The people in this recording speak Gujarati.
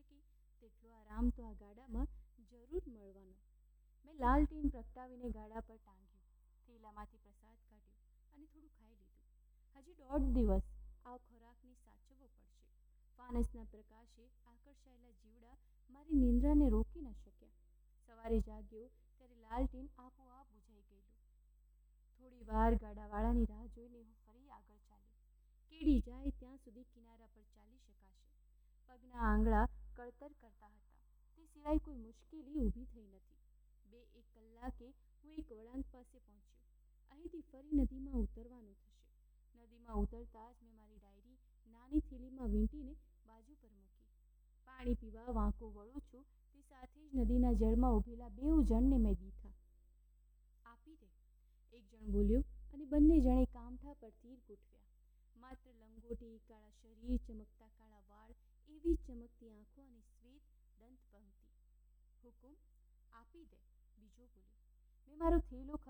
કે તેટલો આરામ તો આ ગાડામાં જરૂર મળવાનો. મેં લાલટીન પ્રગટાવીને ગાડા પર ટાંગ્યું, થેલામાંથી પ્રસાદ કાઢ્યો અને થોડું ખાઈ લીધું. હજી 1.5 દિવસ આ ખોરાકને સાચવવો પડશે. ફાનસના પ્રકાશે આકર્ષાયેલા જીવડા મારી નિંદ્રાને રોકી ન શક્યા. સવારે જાગ્યો ત્યારે લાલટીન આપોઆપ બુઝાઈ ગયેલું. થોડી વાર ગાડાવાળાની રાહ જોઈને હું ફરી આગળ ચાલ્યો. કેડી જાય ત્યાં સુધી કિનારા પર ચાલી શકાશે. પગના આંગળા કળતર કરતા હતા, તે સિવાય કોઈ મુશ્કેલી ઊભી થઈ નથી. 2-1 કલાકે હું એક વળાંક પાસે પહોંચ્યો. અહીંથી ફરી નદીમાં ઉતરવાનું થશે. નદીમાં ઉતરતા જ મેં મારી ડાયરી નાની થેલીમાં વીંટીને બાજુ પર મૂકી. પાણી પીવા વાંકો વળું છું તે સાથે જ નદીના જળમાં ઊભેલા 2 જણને મેં દીધા. આપી દે, એક જણ બોલ્યો અને બંને જણે કામઠા પર તીર ગોઠવ્યા. માત્ર લંગોટી, કાળા શરીર, ચમકતા કાળા વાળ, એવી ચમકતી આંખો અને શ્વેત દંતપંક્તિ. હુકુમ, આપી દે, બીજો બોલ્યો. મેં મારો થેલો